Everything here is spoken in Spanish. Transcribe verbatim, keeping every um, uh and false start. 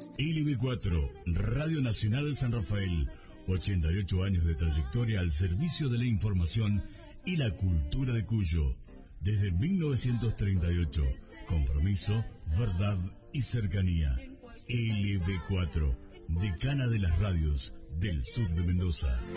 L B cuatro, Radio Nacional San Rafael, ochenta y ocho años de trayectoria al servicio de la información y la cultura de Cuyo. Desde mil novecientos treinta y ocho, compromiso, verdad y cercanía. L B cuatro, decana de las radios del sur de Mendoza.